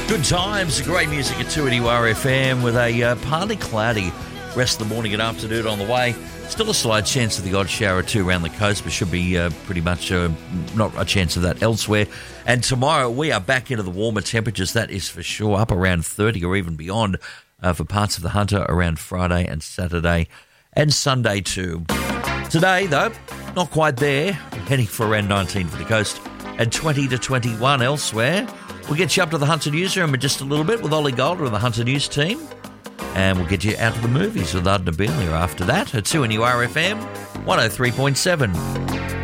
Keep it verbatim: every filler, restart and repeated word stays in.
Good times, great music at two N U R F M with a uh, partly cloudy rest of the morning and afternoon on the way. Still a slight chance of the odd shower or two around the coast, but should be uh, pretty much uh, not a chance of that elsewhere. And tomorrow we are back into the warmer temperatures, that is for sure, up around thirty or even beyond uh, for parts of the Hunter around Friday and Saturday and Sunday too. Today, though, not quite there. We're heading for around nineteen for the coast and twenty to twenty-one elsewhere. We'll get you up to the Hunter newsroom in just a little bit with Ollie Golder and the Hunter News team. And we'll get you out to the movies with Adna Belia after that at two N U R F M one oh three point seven.